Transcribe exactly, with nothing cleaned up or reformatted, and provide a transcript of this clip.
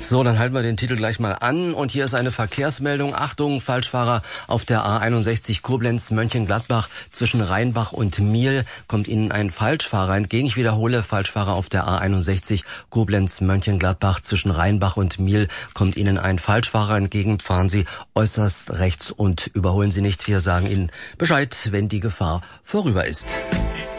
So, dann halten wir den Titel gleich mal an. Und hier ist eine Verkehrsmeldung. Achtung, Falschfahrer auf der A einundsechzig Koblenz-Mönchengladbach zwischen Rheinbach und Miel. Kommt Ihnen ein Falschfahrer entgegen. Ich wiederhole, Falschfahrer auf der A einundsechzig Koblenz-Mönchengladbach zwischen Rheinbach und Miel. Kommt Ihnen ein Falschfahrer entgegen. Fahren Sie äußerst rechts und überholen Sie nicht. Wir sagen Ihnen Bescheid, wenn die Gefahr vorüber ist.